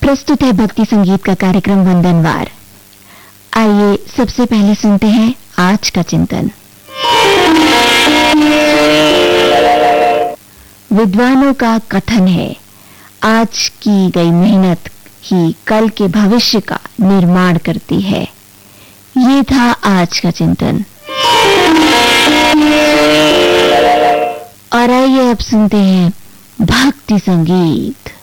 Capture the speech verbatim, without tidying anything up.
प्रस्तुत है भक्ति संगीत का कार्यक्रम वंदनवार। आइए सबसे पहले सुनते हैं आज का चिंतन। विद्वानों का कथन है, आज की गई मेहनत ही कल के भविष्य का निर्माण करती है। ये था आज का चिंतन। और आइए अब सुनते हैं भक्ति संगीत।